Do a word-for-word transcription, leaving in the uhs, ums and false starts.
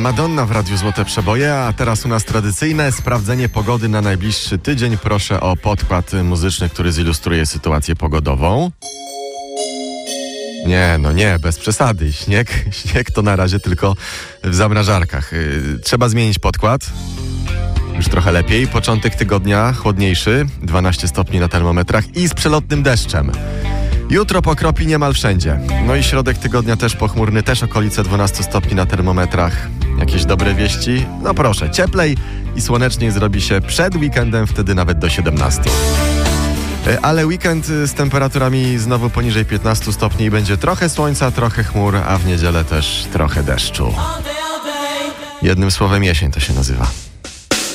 Madonna w Radiu Złote Przeboje, a teraz u nas tradycyjne sprawdzenie pogody na najbliższy tydzień. Proszę o podkład muzyczny, który zilustruje sytuację pogodową. Nie, no nie, bez przesady. Śnieg, śnieg to na razie tylko w zamrażarkach. Yy, trzeba zmienić podkład. Już trochę lepiej. Początek tygodnia chłodniejszy, dwanaście stopni na termometrach i z przelotnym deszczem. Jutro pokropi niemal wszędzie. No i środek tygodnia też pochmurny, też okolice dwanaście stopni na termometrach. Jakieś dobre wieści? No proszę, cieplej i słoneczniej zrobi się przed weekendem, wtedy nawet do siedemnastu. Ale weekend z temperaturami znowu poniżej piętnastu stopni i będzie trochę słońca, trochę chmur, a w niedzielę też trochę deszczu. Jednym słowem jesień to się nazywa.